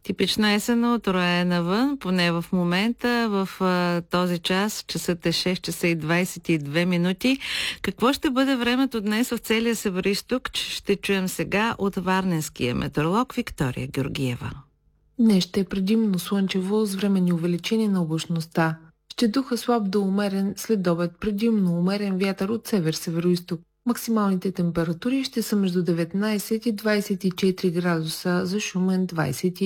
Типично есенно, отроя е навън, поне в момента, в този час, часът е 6 часа и 22 минути. Какво ще бъде времето днес в целия Североизток, ще чуем сега от варненския метеоролог Виктория Георгиева. Днес ще е предимно слънчево с временни увеличения на облачността. Ще духа слаб до умерен след обед, предимно умерен вятър от север-североизток. Максималните температури ще са между 19 и 24 градуса, за Шумен 21.